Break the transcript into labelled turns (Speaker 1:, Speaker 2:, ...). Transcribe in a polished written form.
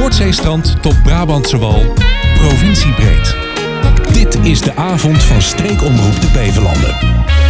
Speaker 1: Noordzeestrand tot Brabantse Wal, provinciebreed. Dit is de avond van Streekomroep de Beverlanden.